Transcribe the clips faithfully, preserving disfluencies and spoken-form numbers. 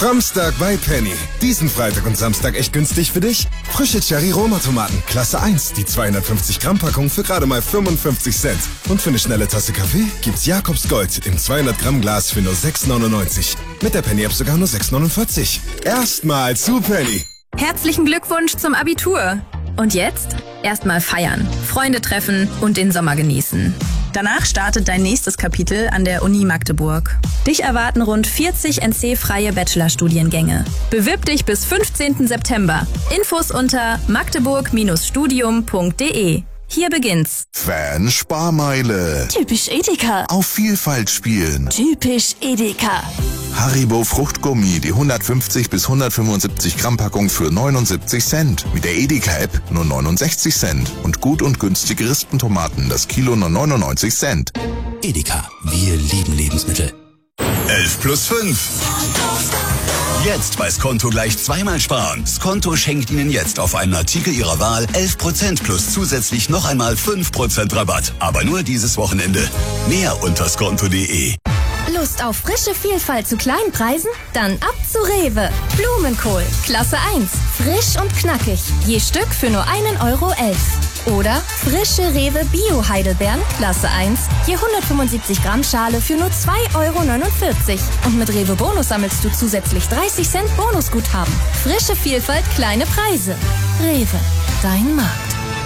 Framstag bei Penny. Diesen Freitag und Samstag echt günstig für dich? Frische Cherry-Roma-Tomaten, Klasse eins, die zweihundertfünfzig Gramm Packung für gerade mal fünfundfünfzig Cent. Und für eine schnelle Tasse Kaffee gibt's Jakobs Gold im zweihundert Gramm Glas für nur sechs neunundneunzig. Mit der Penny-App sogar nur sechs neunundvierzig. Erstmal zu Penny. Herzlichen Glückwunsch zum Abitur. Und jetzt? Erstmal feiern, Freunde treffen und den Sommer genießen. Danach startet dein nächstes Kapitel an der Uni Magdeburg. Dich erwarten rund vierzig N C-freie Bachelorstudiengänge. Bewirb dich bis fünfzehnten September. Infos unter magdeburg Studium punkt de. Hier beginnt's. Fan-Sparmeile. Typisch Edeka. Auf Vielfalt spielen. Typisch Edeka. Haribo Fruchtgummi, die hundertfünfzig bis hundertfünfundsiebzig Gramm Packung für neunundsiebzig Cent. Mit der Edeka-App nur neunundsechzig Cent. Und gut und günstige Rispentomaten, das Kilo nur neunundneunzig Cent. Edeka, wir lieben Lebensmittel. elf plus fünf. Jetzt bei Skonto gleich zweimal sparen. Skonto schenkt Ihnen jetzt auf einen Artikel Ihrer Wahl elf Prozent plus zusätzlich noch einmal fünf Prozent Rabatt. Aber nur dieses Wochenende. Mehr unter skonto punkt de. Lust auf frische Vielfalt zu kleinen Preisen? Dann ab zu Rewe. Blumenkohl, Klasse eins. Frisch und knackig. Je Stück für nur einen Euro elf. Oder frische Rewe Bio-Heidelbeeren, Klasse eins. Je hundertfünfundsiebzig Gramm Schale für nur zwei Euro neunundvierzig. Und mit Rewe Bonus sammelst du zusätzlich dreißig Cent Bonusguthaben. Frische Vielfalt, kleine Preise. Rewe, dein Markt.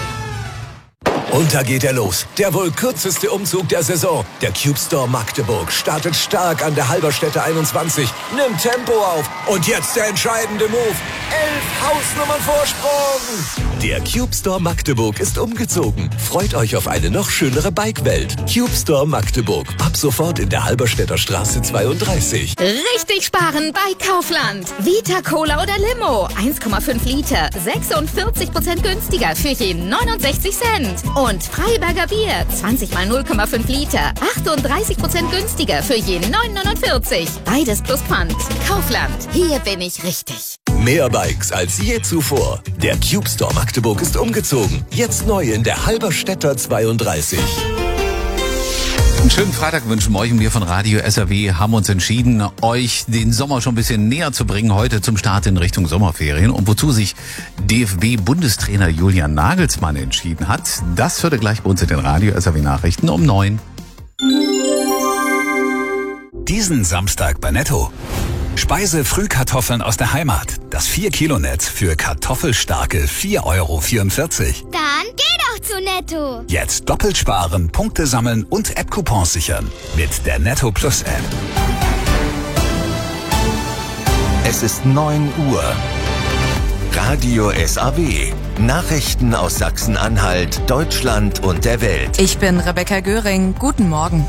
Und da geht er los. Der wohl kürzeste Umzug der Saison. Der Cube Store Magdeburg startet stark an der Halberstädter einundzwanzig. Nimmt Tempo auf. Und jetzt der entscheidende Move. Elf Hausnummern Vorsprung. Der Cube Store Magdeburg ist umgezogen. Freut euch auf eine noch schönere Bike-Welt. Cube Store Magdeburg. Ab sofort in der Halberstädter Straße zweiunddreißig. Richtig sparen bei Kaufland. Vita Cola oder Limo. eins Komma fünf Liter. sechsundvierzig Prozent günstiger für je neunundsechzig Cent. Und Freiberger Bier. zwanzig mal null Komma fünf Liter. achtunddreißig Prozent günstiger für je neun neunundvierzig. Beides plus Pfand. Kaufland. Hier bin ich richtig. Mehr Bikes als je zuvor. Der Cube Store Magdeburg ist umgezogen. Jetzt neu in der Halberstädter zweiunddreißig. Einen schönen Freitag wünschen wir euch und wir von Radio S R W haben uns entschieden, euch den Sommer schon ein bisschen näher zu bringen, heute zum Start in Richtung Sommerferien. Und wozu sich D F B-Bundestrainer Julian Nagelsmann entschieden hat, das hört ihr gleich bei uns in den Radio S R W-Nachrichten um neun. Diesen Samstag bei Netto. Speise-Frühkartoffeln aus der Heimat. Das vier Kilo Netz für kartoffelstarke vier Euro vierundvierzig. Dann geh doch zu Netto. Jetzt doppelt sparen, Punkte sammeln und App-Coupons sichern. Mit der Netto Plus App. Es ist neun Uhr. Radio S A W. Nachrichten aus Sachsen-Anhalt, Deutschland und der Welt. Ich bin Rebecca Göring. Guten Morgen.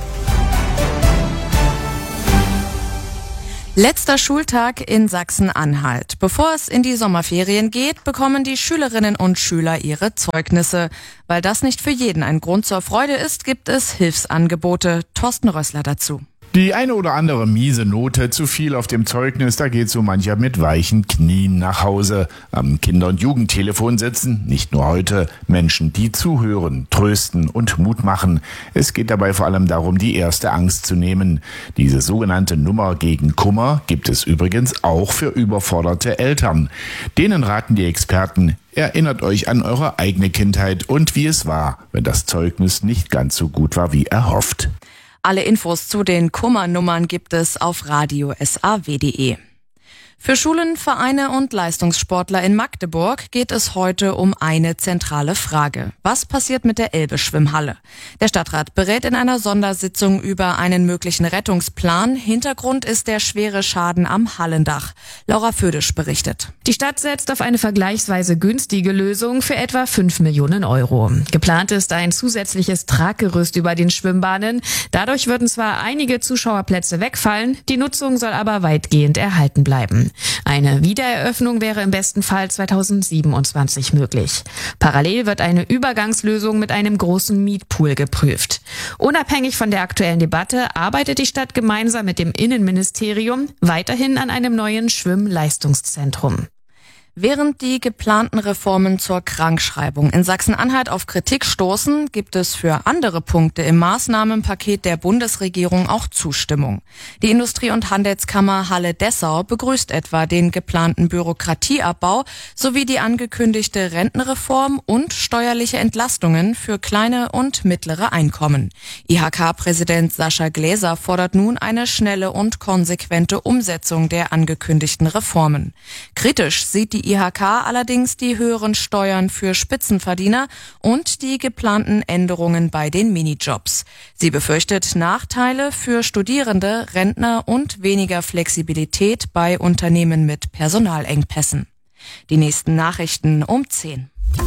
Letzter Schultag in Sachsen-Anhalt. Bevor es in die Sommerferien geht, bekommen die Schülerinnen und Schüler ihre Zeugnisse. Weil das nicht für jeden ein Grund zur Freude ist, gibt es Hilfsangebote. Thorsten Rössler dazu. Die eine oder andere miese Note, zu viel auf dem Zeugnis, da geht so mancher mit weichen Knien nach Hause. Am Kinder- und Jugendtelefon sitzen, nicht nur heute, Menschen, die zuhören, trösten und Mut machen. Es geht dabei vor allem darum, die erste Angst zu nehmen. Diese sogenannte Nummer gegen Kummer gibt es übrigens auch für überforderte Eltern. Denen raten die Experten: Erinnert euch an eure eigene Kindheit und wie es war, wenn das Zeugnis nicht ganz so gut war wie erhofft. Alle Infos zu den Kummernummern gibt es auf radio S A W punkt de. Für Schulen, Vereine und Leistungssportler in Magdeburg geht es heute um eine zentrale Frage. Was passiert mit der Elbe-Schwimmhalle? Der Stadtrat berät in einer Sondersitzung über einen möglichen Rettungsplan. Hintergrund ist der schwere Schaden am Hallendach. Laura Födisch berichtet. Die Stadt setzt auf eine vergleichsweise günstige Lösung für etwa fünf Millionen Euro. Geplant ist ein zusätzliches Traggerüst über den Schwimmbahnen. Dadurch würden zwar einige Zuschauerplätze wegfallen, die Nutzung soll aber weitgehend erhalten bleiben. Eine Wiedereröffnung wäre im besten Fall zweitausendsiebenundzwanzig möglich. Parallel wird eine Übergangslösung mit einem großen Mietpool geprüft. Unabhängig von der aktuellen Debatte arbeitet die Stadt gemeinsam mit dem Innenministerium weiterhin an einem neuen Schwimmleistungszentrum. Während die geplanten Reformen zur Krankschreibung in Sachsen-Anhalt auf Kritik stoßen, gibt es für andere Punkte im Maßnahmenpaket der Bundesregierung auch Zustimmung. Die Industrie- und Handelskammer Halle-Dessau begrüßt etwa den geplanten Bürokratieabbau sowie die angekündigte Rentenreform und steuerliche Entlastungen für kleine und mittlere Einkommen. I H K-Präsident Sascha Gläser fordert nun eine schnelle und konsequente Umsetzung der angekündigten Reformen. Kritisch sieht die I H K allerdings die höheren Steuern für Spitzenverdiener und die geplanten Änderungen bei den Minijobs. Sie befürchtet Nachteile für Studierende, Rentner und weniger Flexibilität bei Unternehmen mit Personalengpässen. Die nächsten Nachrichten um zehn.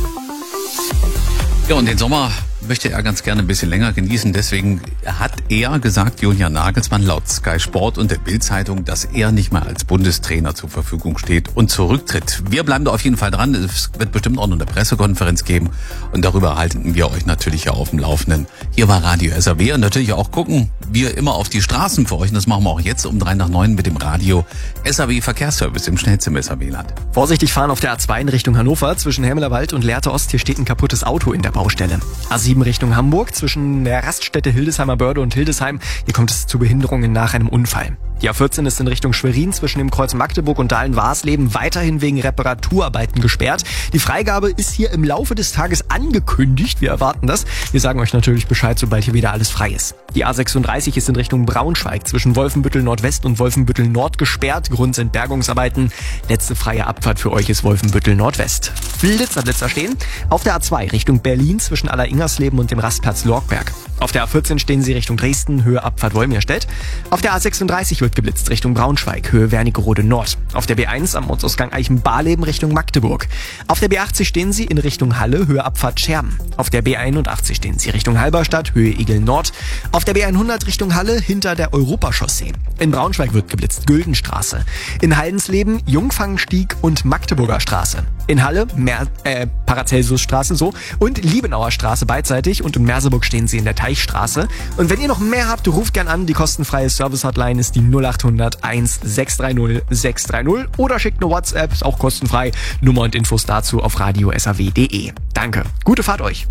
Ja, und den Sommer möchte er ganz gerne ein bisschen länger genießen. Deswegen hat er gesagt, Julian Nagelsmann, laut Sky Sport und der Bild-Zeitung, dass er nicht mehr als Bundestrainer zur Verfügung steht und zurücktritt. Wir bleiben da auf jeden Fall dran. Es wird bestimmt auch noch eine Pressekonferenz geben. Und darüber halten wir euch natürlich ja auf dem Laufenden. Hier war Radio S A W und natürlich auch gucken wir immer auf die Straßen für euch. Und das machen wir auch jetzt um drei nach neun mit dem Radio S A W Verkehrsservice im schnellsten im S A W-Land. Vorsichtig fahren auf der A zwei in Richtung Hannover zwischen Helmelerwald und Lehrte Ost. Hier steht ein kaputtes Auto in der Baustelle. A sieben Richtung Hamburg zwischen der Raststätte Hildesheimer Börde und Hildesheim. Hier kommt es zu Behinderungen nach einem Unfall. Die A vierzehn ist in Richtung Schwerin zwischen dem Kreuz Magdeburg und Dahlen-Warsleben weiterhin wegen Reparaturarbeiten gesperrt. Die Freigabe ist hier im Laufe des Tages angekündigt. Wir erwarten das. Wir sagen euch natürlich Bescheid, sobald hier wieder alles frei ist. Die A sechsunddreißig ist in Richtung Braunschweig zwischen Wolfenbüttel Nordwest und Wolfenbüttel Nord gesperrt. Grund sind Bergungsarbeiten. Letzte freie Abfahrt für euch ist Wolfenbüttel Nordwest. Blitzer, Blitzer stehen. Auf der A zwei Richtung Berlin zwischen Alleringers-Leben und dem Rastplatz Lorgberg. Auf der A vierzehn stehen sie Richtung Dresden, Höhe Abfahrt Wolmirstedt. Auf der A sechsunddreißig wird geblitzt Richtung Braunschweig, Höhe Wernigerode Nord. Auf der B eins am Ortsausgang Eichenbarleben Richtung Magdeburg. Auf der B achtzig stehen sie in Richtung Halle, Höhe Abfahrt Scherben. Auf der B einundachtzig stehen sie Richtung Halberstadt, Höhe Igel Nord. Auf der B hundert Richtung Halle hinter der Europachaussee. In Braunschweig wird geblitzt Güldenstraße. In Haldensleben Jungfangstieg und Magdeburger Straße. In Halle Mer äh, Paracelsusstraße so und Liebenauer Straße beidseitig und in Merseburg stehen sie in der Teichstraße. Und wenn ihr noch mehr habt, ruft gern an. Die kostenfreie Service-Hotline ist die null acht hundert eins sechs drei null sechs drei null oder schickt eine WhatsApp, ist auch kostenfrei. Nummer und Infos dazu auf radio s a w punkt d e. Danke. Gute Fahrt euch.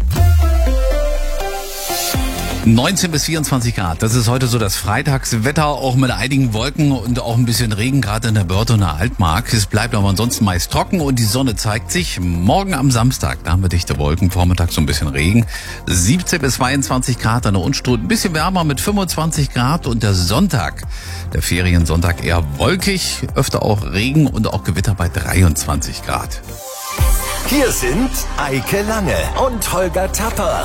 neunzehn bis vierundzwanzig Grad, das ist heute so das Freitagswetter, auch mit einigen Wolken und auch ein bisschen Regen, gerade in der Börde und der Altmark. Es bleibt aber ansonsten meist trocken und die Sonne zeigt sich. Morgen am Samstag, da haben wir dichte Wolken, vormittags so ein bisschen Regen. siebzehn bis zweiundzwanzig Grad an der Unstrut, ein bisschen wärmer mit fünfundzwanzig Grad und der Sonntag, der Feriensonntag eher wolkig, öfter auch Regen und auch Gewitter bei dreiundzwanzig Grad. Hier sind Eike Lange und Holger Tapper.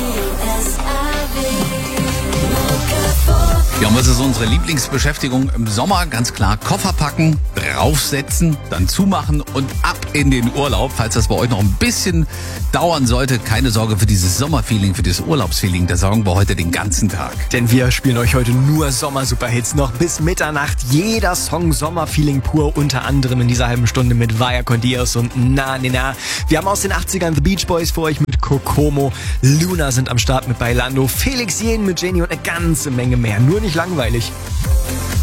Ja, und was ist unsere Lieblingsbeschäftigung im Sommer? Ganz klar, Koffer packen, draufsetzen, dann zumachen und ab in den Urlaub. Falls das bei euch noch ein bisschen dauern sollte, keine Sorge für dieses Sommerfeeling, für dieses Urlaubsfeeling. Da sorgen wir heute den ganzen Tag. Denn wir spielen euch heute nur Sommer-Superhits noch bis Mitternacht. Jeder Song Sommerfeeling pur, unter anderem in dieser halben Stunde mit Vaya con Dios und Na Na Na. Wir haben aus den achtzigern The Beach Boys für euch mit Kokomo. Luna sind am Start mit Bailando. Felix Jähn mit Jenny und eine ganze Menge mehr. Nur nicht langweilig.